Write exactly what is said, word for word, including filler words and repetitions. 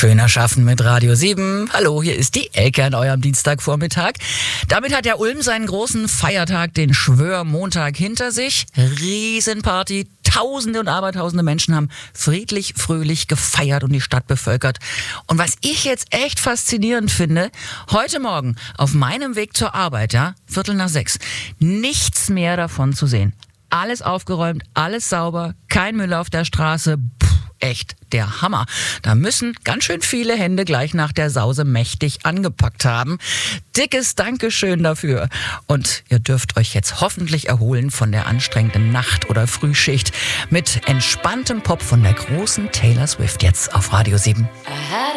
Schöner Schaffen mit Radio sieben. Hallo, hier ist die Elke an eurem Dienstagvormittag. Damit hat ja Ulm seinen großen Feiertag, den Schwörmontag, hinter sich. Riesenparty, Tausende und Abertausende Menschen haben friedlich, fröhlich gefeiert und die Stadt bevölkert. Und was ich jetzt echt faszinierend finde, heute Morgen auf meinem Weg zur Arbeit, ja, Viertel nach sechs, nichts mehr davon zu sehen. Alles aufgeräumt, alles sauber, kein Müll auf der Straße. Puh, echt der Hammer. Da müssen ganz schön viele Hände gleich nach der Sause mächtig angepackt haben. Dickes Dankeschön dafür. Und ihr dürft euch jetzt hoffentlich erholen von der anstrengenden Nacht- oder Frühschicht mit entspanntem Pop von der großen Taylor Swift jetzt auf Radio sieben.